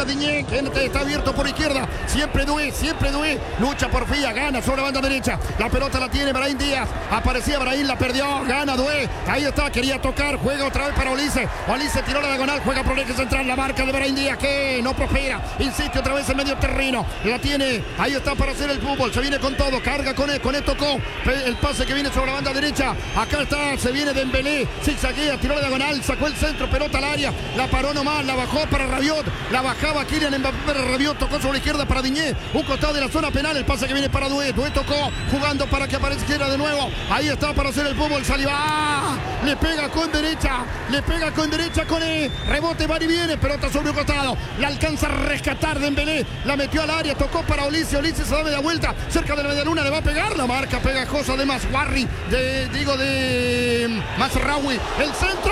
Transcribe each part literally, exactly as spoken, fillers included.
Diñé, que está abierto por izquierda. Siempre Doué, siempre Doué. Lucha por Fía, gana sobre la banda derecha. La pelota la tiene Brahim Díaz. Aparecía Brahim, la perdió. Gana Doué. Ahí está, quería tocar. Juega otra vez para Ulises. Ulises tiró la diagonal. Juega por el eje central. La marca de Brahim Díaz, que no prospera. Insiste otra vez en medio terreno. La tiene. Ahí está para hacer el fútbol. Se viene con todo. Carga con él. Con él tocó. El pase que viene sobre la banda derecha. Acá está. Se viene Dembélé. Zigzaguea. Tiró la diagonal. Sacó el centro. Pelota al área. La paró nomás. La bajó para Rabiot. La bajaba Kylian Mbappé para Rabiot. Tocó sobre la izquierda para Diñé. Un costado de la zona penal. El pase que viene para Doué. Doué tocó. Jugando para que aparezca de nuevo. Ahí está para hacer el fútbol. Saliba. Le pega con derecha. Le pega con derecha con él. Rebote. Va y viene. Pelota sobre un costado. La alcanza a rescatar Dembélé. La metió al área. Tocó para Ulises. Ulises se da media vuelta. Cerca de la media luna. Le va a pegar. La marca pegajosa de Maswarri. De, digo, de Masraoui. El centro.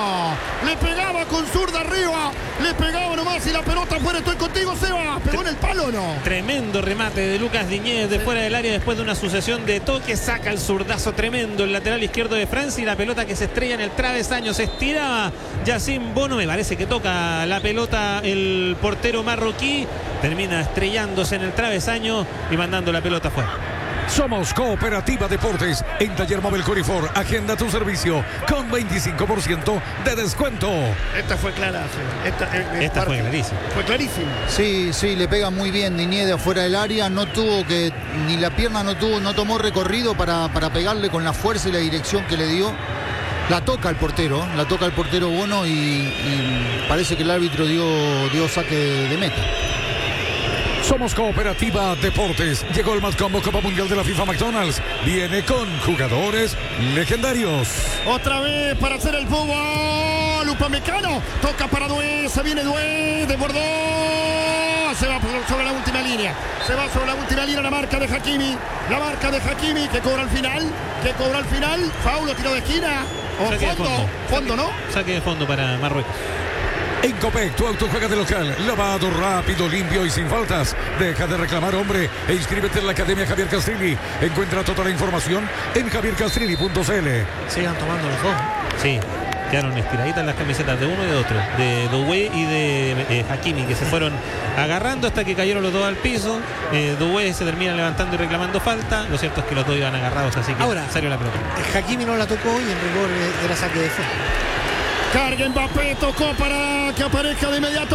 Le pegaba con zurda arriba. Le pegaba nomás y la pelota fuera. Estoy contigo, Seba. ¿Pegó en el palo o no? Tremendo remate de Lucas Diñé de fuera del área después de una sucesión de toques. Saca el zurdazo tremendo el lateral izquierdo de Francia y la pelota que se estrella en el travesaño. Se estiraba Yacine Bono. Me parece que toca la pelota el portero marroquí. Termina estrellándose en el travesaño y mandando la pelota afuera. Somos Cooperativa Deportes. En Taller Móvil Corifor, agenda tu servicio con veinticinco por ciento de descuento. Esta fue clara. Esta, eh, Esta fue clarísima. Fue clarísima. Sí, sí, le pega muy bien Diñé de afuera del área. No tuvo que, ni la pierna no tuvo, no tomó recorrido para, para pegarle con la fuerza y la dirección que le dio. La toca el portero, la toca el portero Bono y, y parece que el árbitro dio, dio saque de, de meta. Somos Cooperativa Deportes. Llegó el Matcombo Copa Mundial de la FIFA McDonald's. Viene con jugadores legendarios. Otra vez para hacer el fútbol. Upamecano. Toca para Doué. Se viene Doué. Desbordó. Se va sobre la última línea. Se va sobre la última línea la marca de Hakimi. La marca de Hakimi que cobra al final. Que cobra al final. Faulo, tiro de esquina. O Saque fondo. de fondo. Fondo, ¿no? Saque de fondo para Marruecos. En Copec, tu auto juega de local. Lavado rápido, limpio y sin faltas. Deja de reclamar, hombre, e inscríbete en la Academia Javier Castrilli. Encuentra toda la información en javier castrilli punto c l. Sigan tomando los dos. Sí, quedaron estiraditas las camisetas de uno y de otro. De Doué y de eh, Hakimi, que se fueron agarrando hasta que cayeron los dos al piso. Eh, Doué se termina levantando y reclamando falta. Lo cierto es que los dos iban agarrados, así que ahora salió la pelota. Hakimi no la tocó y en rigor era saque de fondo. Carga Mbappé, tocó para que aparezca de inmediato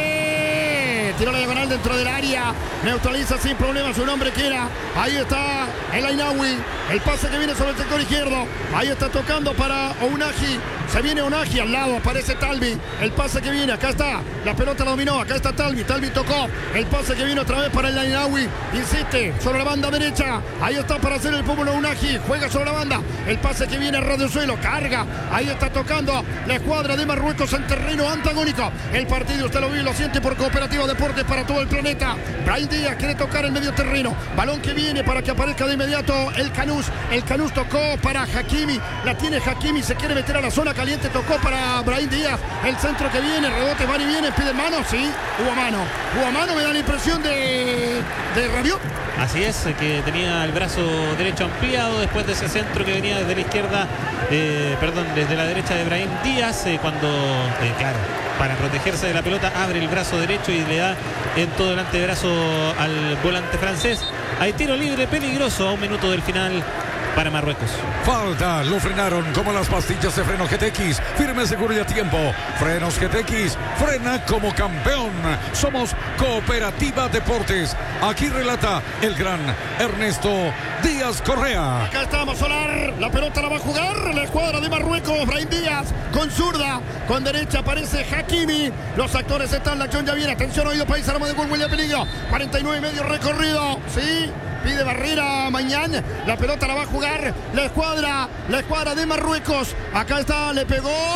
Dembélé. Tiró la diagonal dentro del área. Neutraliza sin problema su nombre que era. Ahí está el Ainaoui. El pase que viene sobre el sector izquierdo. Ahí está tocando para Ounahi. Se viene Ounahi al lado. Aparece Talbi. El pase que viene. Acá está. La pelota la dominó. Acá está Talbi. Talbi tocó. El pase que viene otra vez para el Ainaoui. Insiste sobre la banda derecha. Ahí está para hacer el fútbol Ounahi. Juega sobre la banda. El pase que viene a radio suelo. Carga. Ahí está tocando la escuadra de Marruecos en terreno antagónico. El partido usted lo vive y lo siente por Cooperativa Deportes para todo el planeta. Brahim Díaz quiere tocar el medio terreno. Balón que viene para que aparezca de inmediato el Canús. El Canús tocó para Hakimi. La tiene Hakimi. Se quiere meter a la zona caliente. Tocó para Brahim Díaz. El centro que viene. Rebote, van y viene. Pide mano. Sí, hubo mano. Hubo mano. Me da la impresión de, de Rabiot. Así es, que tenía el brazo derecho ampliado después de ese centro que venía desde la izquierda, eh, perdón, desde la derecha de Brahim Díaz, eh, cuando, eh, claro, para protegerse de la pelota, abre el brazo derecho y le da en todo el antebrazo al volante francés. Hay tiro libre peligroso a un minuto del final para Marruecos. Falta, lo frenaron como las pastillas de freno G T X. Firme, seguro y a tiempo. Frenos G T X, frena como campeón. Somos Cooperativa Deportes. Aquí relata el gran Ernesto Díaz Correa. Acá estamos, Solar. La pelota la va a jugar la escuadra de Marruecos. Brahim Díaz con zurda. Con derecha aparece Hakimi. Los actores están, la acción ya viene. Atención, oído país, arma de gol, huele a peligro. cuarenta y nueve y medio recorrido. Sí. Pide barrera Mañán. La pelota la va a jugar la escuadra, la escuadra de Marruecos. Acá está, le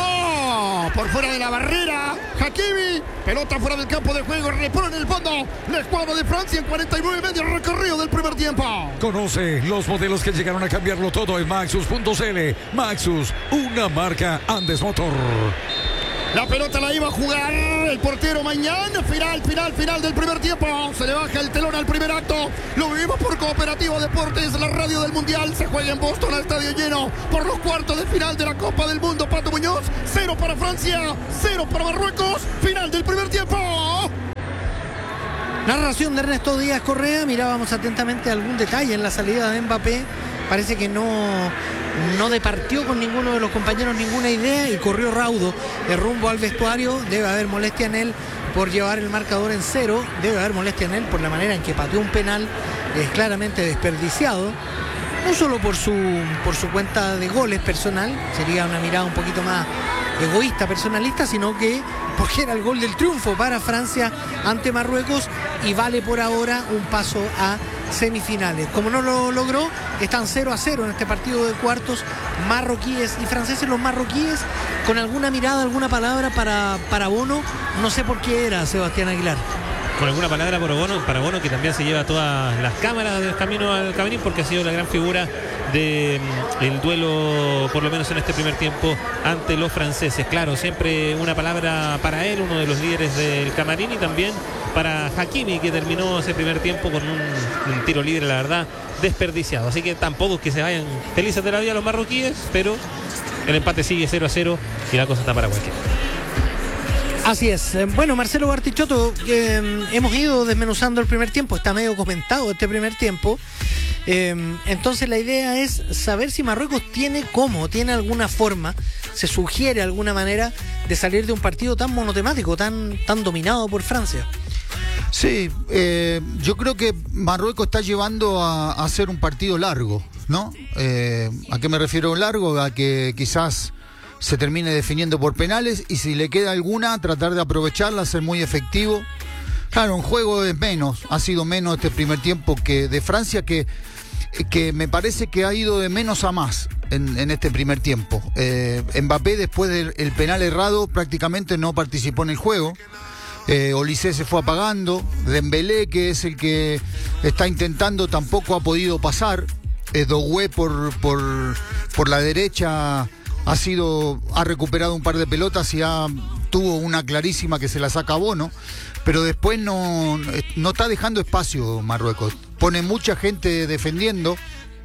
pegó por fuera de la barrera Hakimi. Pelota fuera del campo de juego. Le pone en el fondo la escuadra de Francia en cuarenta y nueve y medio recorrido del primer tiempo. Conoce los modelos que llegaron a cambiarlo todo en maxus punto c l. Maxus, una marca Andes Motor. La pelota la iba a jugar el portero Mañán. Final, final, final del primer tiempo. Se le baja el telón al primer acto. Lo vivimos por Cooperativa Deportes, la radio del Mundial. Se juega en Boston, al estadio lleno, por los cuartos de final de la Copa del Mundo. Pato Muñoz, cero para Francia, cero para Marruecos. Final del primer tiempo. Narración de Ernesto Díaz Correa. Mirábamos atentamente algún detalle en la salida de Mbappé. Parece que no, no departió con ninguno de los compañeros ninguna idea y corrió raudo de rumbo al vestuario. Debe haber molestia en él por llevar el marcador en cero. Debe haber molestia en él por la manera en que pateó un penal es claramente desperdiciado. No solo por su, por su cuenta de goles personal, sería una mirada un poquito más egoísta, personalista, sino que porque era el gol del triunfo para Francia ante Marruecos y vale por ahora un paso a semifinales. Como no lo logró, están cero a cero en este partido de cuartos, marroquíes y franceses. Los marroquíes con alguna mirada, alguna palabra para, para Bono, no sé por qué era Sebastián Aguilar. Con alguna palabra para Bono, para Bono, que también se lleva todas las cámaras del camino al camarín, porque ha sido la gran figura del de, duelo, por lo menos en este primer tiempo, ante los franceses. Claro, siempre una palabra para él, uno de los líderes del camarín, y también para Hakimi, que terminó ese primer tiempo con un, un tiro libre, la verdad, desperdiciado. Así que tampoco es que se vayan felices de la vida los marroquíes, pero el empate sigue cero a cero y la cosa está para cualquiera. Así es. Bueno, Marcelo Bartichotto, eh, hemos ido desmenuzando el primer tiempo, está medio comentado este primer tiempo. Eh, entonces la idea es saber si Marruecos tiene cómo, tiene alguna forma, se sugiere alguna manera de salir de un partido tan monotemático, tan, tan dominado por Francia. Sí, eh, yo creo que Marruecos está llevando a, a hacer un partido largo, ¿no? Eh, ¿A qué me refiero largo? A que quizás se termine definiendo por penales y si le queda alguna, tratar de aprovecharla, ser muy efectivo. Claro, un juego es menos, ha sido menos este primer tiempo que de Francia, que, que me parece que ha ido de menos a más en, en este primer tiempo. Eh, Mbappé, después del el penal errado, prácticamente no participó en el juego. Eh, Olise se fue apagando, Dembélé, que es el que está intentando, tampoco ha podido pasar. eh, Doué por, por, por la derecha ha sido, ha recuperado un par de pelotas y ha, tuvo una clarísima que se la saca a Bono, pero después no, no está dejando espacio Marruecos, pone mucha gente defendiendo.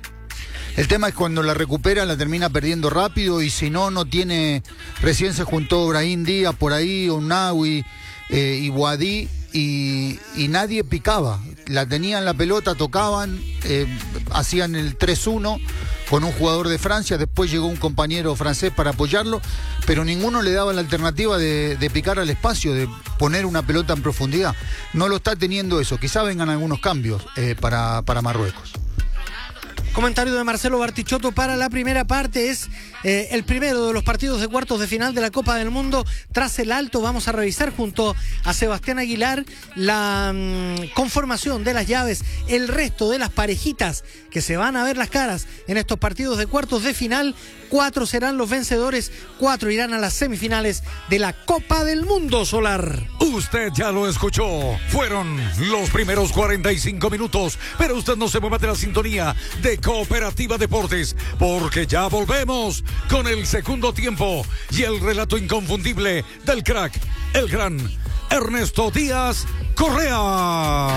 El tema es cuando la recupera la termina perdiendo rápido, y si no, no tiene. Recién se juntó Brahim Díaz por ahí, Ounaoui eh, y Boadí, y, y nadie picaba. La tenían la pelota, tocaban, eh, hacían el tres uno con un jugador de Francia, después llegó un compañero francés para apoyarlo, pero ninguno le daba la alternativa de, de picar al espacio, de poner una pelota en profundidad. No lo está teniendo eso, quizá vengan algunos cambios eh, para, para Marruecos. Comentario de Marcelo Bartichotto para la primera parte. Es eh, el primero de los partidos de cuartos de final de la Copa del Mundo. Tras el alto vamos a revisar junto a Sebastián Aguilar la mmm, conformación de las llaves, el resto de las parejitas que se van a ver las caras en estos partidos de cuartos de final. Cuatro serán los vencedores, cuatro irán a las semifinales de la Copa del Mundo, Solar. Usted ya lo escuchó, fueron los primeros cuarenta y cinco minutos, pero usted no se mueva de la sintonía de Cooperativa Deportes, porque ya volvemos con el segundo tiempo y el relato inconfundible del crack, el gran Ernesto Díaz Correa.